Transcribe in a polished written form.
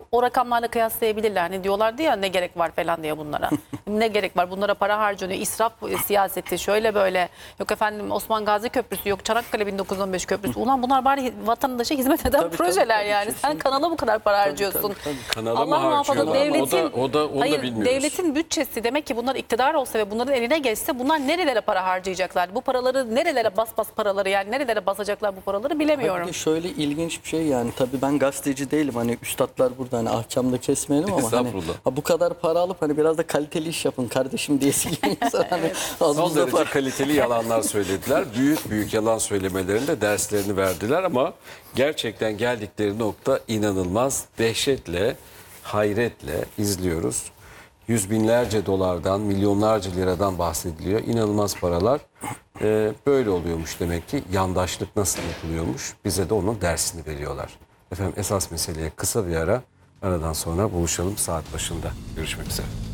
o rakamlarla kıyaslayabilirler. Hani diyorlardı ya ne gerek var falan diye bunlara. Ne gerek var, bunlara para harcanıyor, israf siyaseti şöyle böyle. Yok efendim Osman Gazi Köprüsü, yok Çanakkale 1915 Köprüsü. Ulan bunlar bari vatandaşa hizmet eden Tabii, projeler tabii, yani. Sen kesinlikle. kanala bu kadar para harcıyorsun. tabii. Kanala mı Allah muhafaza harcıyorlar? devletin, Onu da hayır, bilmiyoruz. devletin bütçesi demek ki bunlar iktidar olsa ve bunların eline geçse bunlar nerelere para harcayacaklar? Bu paraları nerelere bas paraları, yani nerelere basacaklar bu paraları bilemiyorum. Bir de şöyle ilginç bir şey, yani tabii ben gazeteci değilim, hani üstatlar burada, hani ahkamda kesmeyelim ama hani Estağfurullah. bu kadar para alıp hani biraz da kaliteli iş yapın kardeşim diyesi insan hani az Son buzda derece para. kaliteli yalanlar söylediler. Büyük büyük yalan söylemelerinde derslerini verdiler ama gerçekten geldikleri nokta inanılmaz. Dehşetle, hayretle izliyoruz. Yüz binlerce dolardan, milyonlarca liradan bahsediliyor. İnanılmaz paralar. Böyle oluyormuş demek ki. Yandaşlık nasıl yapılıyormuş? Bize de onun dersini veriyorlar. Efendim esas meseleye kısa bir ara. Aradan sonra buluşalım saat başında. Görüşmek üzere.